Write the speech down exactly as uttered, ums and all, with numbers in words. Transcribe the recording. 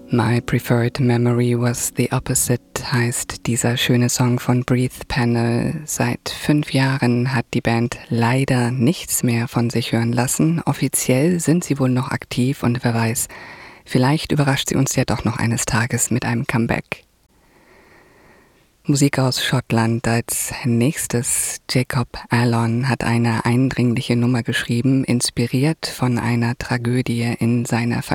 My Preferred Memory Was the Opposite heißt dieser schöne Song von Breathe Panel. Seit fünf Jahren hat die Band leider nichts mehr von sich hören lassen. Offiziell sind sie wohl noch aktiv und wer weiß, vielleicht überrascht sie uns ja doch noch eines Tages mit einem Comeback. Musik aus Schottland als nächstes. Jacob Allen hat eine eindringliche Nummer geschrieben, inspiriert von einer Tragödie in seiner Familie.